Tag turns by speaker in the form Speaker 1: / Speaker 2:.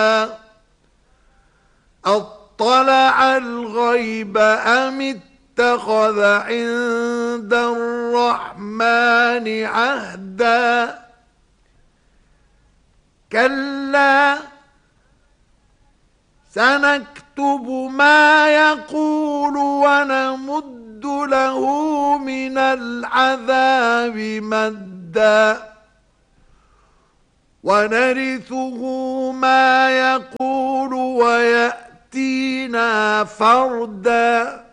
Speaker 1: أطلع الغيب أم اتخذ عند الرحمن عهدا كلا سنكتب ما يقول ونمد له من العذاب مدا ونرثه ما يقول ويأتينا فردا